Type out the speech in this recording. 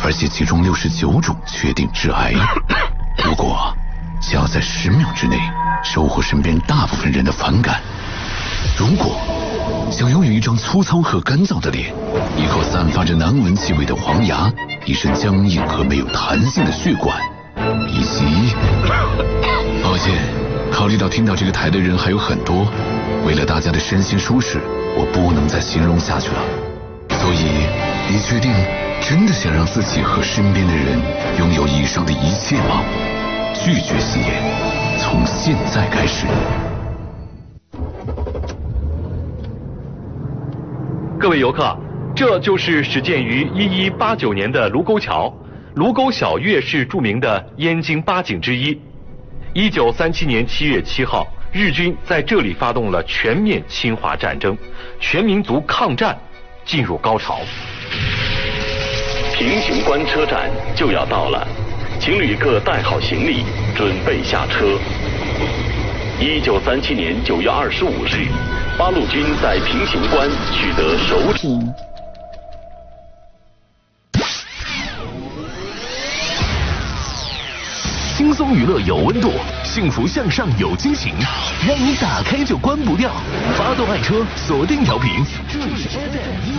而且其中69种确定致癌。如果想要在10秒之内收获身边大部分人的反感，如果想拥有一张粗糙和干燥的脸，一口散发着难闻气味的黄牙，一身僵硬和没有弹性的血管，以及……抱歉，考虑到听到这个台的人还有很多，为了大家的身心舒适，我不能再形容下去了。所以，你确定真的想让自己和身边的人拥有以上的一切吗？拒绝吸烟，从现在开始。 各位游客，这就是始建于1189年的卢沟桥。卢沟晓月是著名的燕京八景之一。1937年7月7号，日军在这里发动了全面侵华战争，全民族抗战进入高潮。 平型关车站就要到了，请旅客带好行李，准备下车。1937年9月25日，八路军在平型关取得首领。 轻松娱乐有温度，幸福向上有惊喜，让你打开就关不掉。发动爱车，锁定调频，这里是 FM